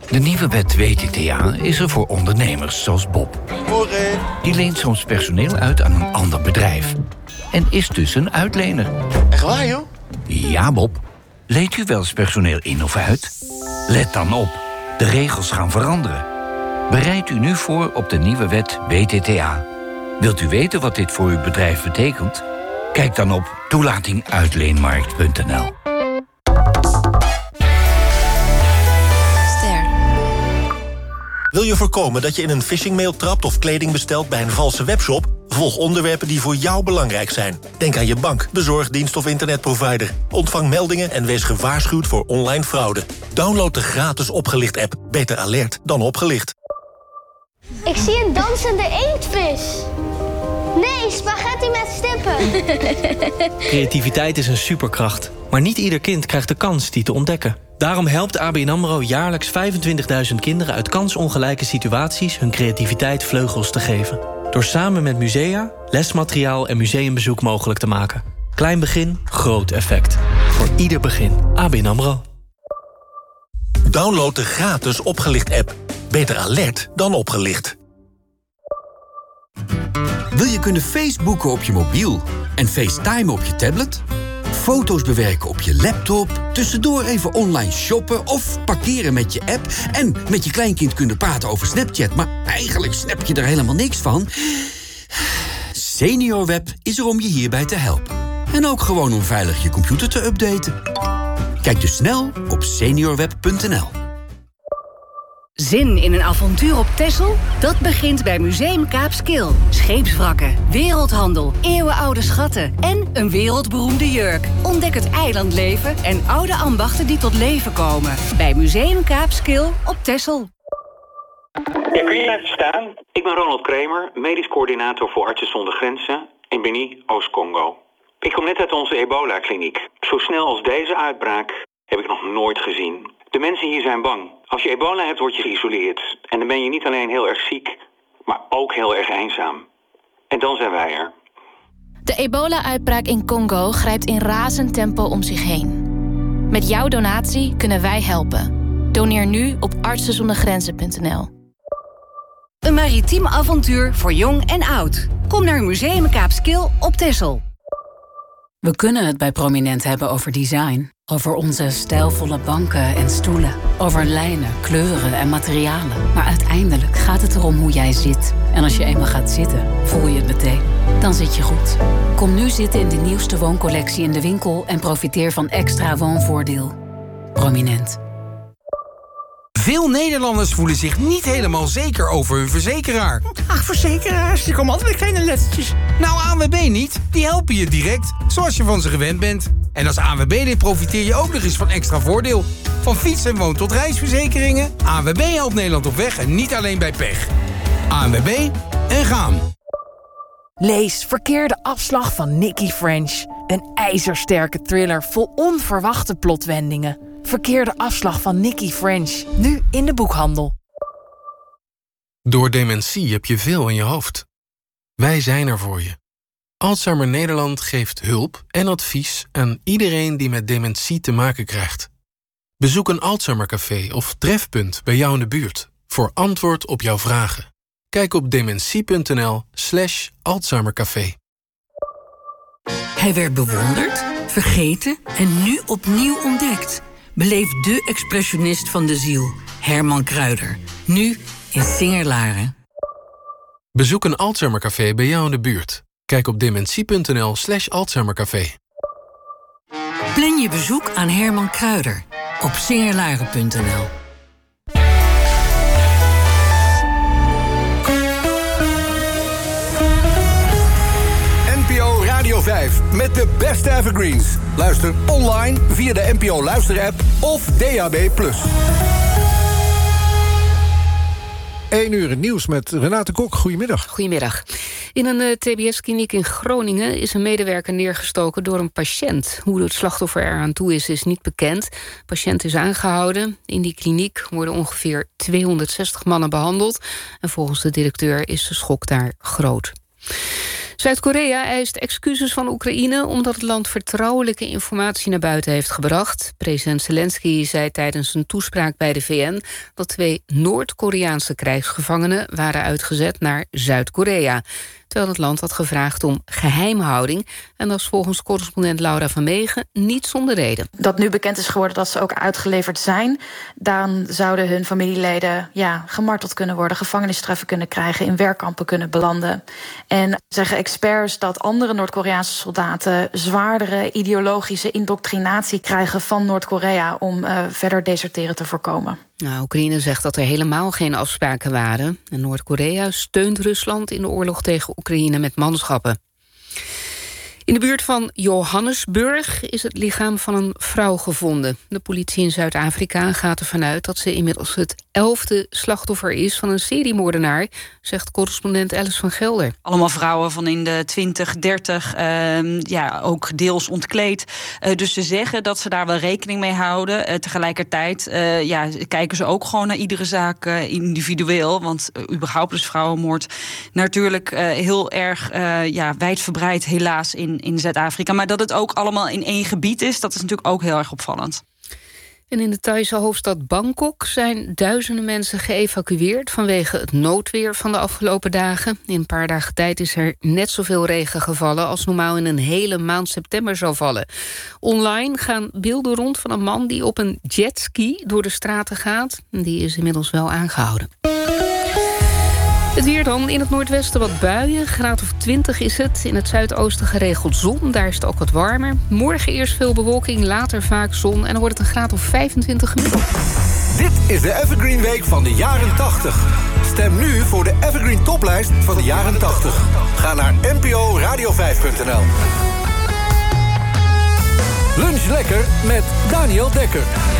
De nieuwe wet WTTA is er voor ondernemers zoals Bob. Morgen. Die leent soms personeel uit aan een ander bedrijf. En is dus een uitlener. Echt waar, joh? Ja, Bob. Leent u wel eens personeel in of uit? Let dan op. De regels gaan veranderen. Bereid u nu voor op de nieuwe wet WTTA. Wilt u weten wat dit voor uw bedrijf betekent? Kijk dan op toelatinguitleenmarkt.nl. Wil je voorkomen dat je in een phishingmail trapt of kleding bestelt bij een valse webshop? Volg onderwerpen die voor jou belangrijk zijn. Denk aan je bank, bezorgdienst of internetprovider. Ontvang meldingen en wees gewaarschuwd voor online fraude. Download de gratis Opgelicht-app. Beter alert dan opgelicht. Ik zie een dansende inktvis. Nee, spaghetti met stippen. Creativiteit is een superkracht. Maar niet ieder kind krijgt de kans die te ontdekken. Daarom helpt ABN AMRO jaarlijks 25.000 kinderen uit kansongelijke situaties hun creativiteit vleugels te geven. Door samen met musea, lesmateriaal en museumbezoek mogelijk te maken. Klein begin, groot effect. Voor ieder begin. ABN AMRO. Download de gratis Opgelicht-app. Beter alert dan opgelicht. Wil je kunnen Facebooken op je mobiel en FaceTime op je tablet? Foto's bewerken op je laptop, tussendoor even online shoppen of parkeren met je app en met je kleinkind kunnen praten over Snapchat, maar eigenlijk snap je er helemaal niks van? SeniorWeb is er om je hierbij te helpen. En ook gewoon om veilig je computer te updaten. Kijk dus snel op seniorweb.nl. Zin in een avontuur op Texel? Dat begint bij Museum Kaapskil. Scheepswrakken, wereldhandel, eeuwenoude schatten en een wereldberoemde jurk. Ontdek het eilandleven en oude ambachten die tot leven komen. Bij Museum Kaapskil op Texel. Ja, kun je even staan? Ik ben Ronald Kramer, medisch coördinator voor Artsen zonder Grenzen in Beni, Oost-Congo. Ik kom net uit onze ebola-kliniek. Zo snel als deze uitbraak heb ik nog nooit gezien. De mensen hier zijn bang. Als je ebola hebt, word je geïsoleerd. En dan ben je niet alleen heel erg ziek, maar ook heel erg eenzaam. En dan zijn wij er. De ebola-uitbraak in Congo grijpt in razend tempo om zich heen. Met jouw donatie kunnen wij helpen. Doneer nu op artsenzondergrenzen.nl. Een maritiem avontuur voor jong en oud. Kom naar Museum Kaapskil op Texel. We kunnen het bij Prominent hebben over design. Over onze stijlvolle banken en stoelen. Over lijnen, kleuren en materialen. Maar uiteindelijk gaat het erom hoe jij zit. En als je eenmaal gaat zitten, voel je het meteen. Dan zit je goed. Kom nu zitten in de nieuwste wooncollectie in de winkel en profiteer van extra woonvoordeel. Prominent. Veel Nederlanders voelen zich niet helemaal zeker over hun verzekeraar. Ach, verzekeraars, die komen altijd met kleine lettertjes. Nou, ANWB niet. Die helpen je direct, zoals je van ze gewend bent. En als ANWB-lid profiteer je ook nog eens van extra voordeel. Van fiets- en woon- tot reisverzekeringen. ANWB helpt Nederland op weg en niet alleen bij pech. ANWB en gaan. Lees Verkeerde afslag van Nicky French. Een ijzersterke thriller vol onverwachte plotwendingen. Verkeerde afslag van Nicky French. Nu in de boekhandel. Door dementie heb je veel in je hoofd. Wij zijn er voor je. Alzheimer Nederland geeft hulp en advies aan iedereen die met dementie te maken krijgt. Bezoek een Alzheimercafé of trefpunt bij jou in de buurt voor antwoord op jouw vragen. Kijk op dementie.nl/Alzheimercafé. Hij werd bewonderd, vergeten en nu opnieuw ontdekt. Beleef de expressionist van de ziel, Herman Kruijder. Nu in Singer-Laren. Bezoek een Alzheimercafé bij jou in de buurt. Kijk op dementie.nl/Alzheimercafé. Plan je bezoek aan Herman Kruijder op singerlaren.nl. NPO Radio 5 met de beste evergreens. Luister online via de NPO Luister-app of DAB+. 1 uur nieuws met Renate Kok. Goedemiddag. Goedemiddag. In een TBS-kliniek in Groningen is een medewerker neergestoken door een patiënt. Hoe het slachtoffer eraan toe is niet bekend. De patiënt is aangehouden. In die kliniek worden ongeveer 260 mannen behandeld. En volgens de directeur is de schok daar groot. Zuid-Korea eist excuses van Oekraïne omdat het land vertrouwelijke informatie naar buiten heeft gebracht. President Zelensky zei tijdens een toespraak bij de VN dat 2 Noord-Koreaanse krijgsgevangenen waren uitgezet naar Zuid-Korea, terwijl het land had gevraagd om geheimhouding. En dat is volgens correspondent Laura van Meegen niet zonder reden. Dat nu bekend is geworden dat ze ook uitgeleverd zijn, dan zouden hun familieleden gemarteld kunnen worden, gevangenisstraffen kunnen krijgen, in werkkampen kunnen belanden. En zeggen experts dat andere Noord-Koreaanse soldaten zwaardere ideologische indoctrinatie krijgen van Noord-Korea om verder deserteren te voorkomen. Nou, Oekraïne zegt dat er helemaal geen afspraken waren. En Noord-Korea steunt Rusland in de oorlog tegen Oekraïne met manschappen. In de buurt van Johannesburg is het lichaam van een vrouw gevonden. De politie in Zuid-Afrika gaat ervan uit dat ze inmiddels het 11e slachtoffer is van een seriemoordenaar, zegt correspondent Alice van Gelder. Allemaal vrouwen van in de 20, 30, ook deels ontkleed. Dus ze zeggen dat ze daar wel rekening mee houden. Tegelijkertijd kijken ze ook gewoon naar iedere zaak individueel. Want überhaupt is vrouwenmoord natuurlijk heel erg wijdverbreid helaas in Zuid-Afrika. Maar dat het ook allemaal in één gebied is, dat is natuurlijk ook heel erg opvallend. En in de Thaise hoofdstad Bangkok zijn duizenden mensen geëvacueerd vanwege het noodweer van de afgelopen dagen. In een paar dagen tijd is er net zoveel regen gevallen als normaal in een hele maand september zou vallen. Online gaan beelden rond van een man die op een jetski door de straten gaat. Die is inmiddels wel aangehouden. Het weer dan. In het noordwesten wat buien. Graad of 20 is het. In het zuidoosten geregeld zon. Daar is het ook wat warmer. Morgen eerst veel bewolking, later vaak zon. En dan wordt het een graad of 25 gemiddeld. Dit is de Evergreen Week van de jaren 80. Stem nu voor de Evergreen Toplijst van de jaren 80. Ga naar nporadio5.nl. Lunch lekker met Daniel Dekker.